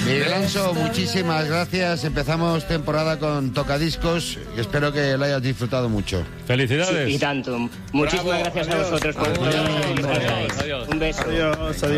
Miguel Alonso, muchísimas gracias. Empezamos temporada con Tocadiscos y espero que lo hayas disfrutado mucho. Felicidades. Sí, y tanto. Muchísimas gracias a vosotros por todo. Adiós. Un beso. Adiós.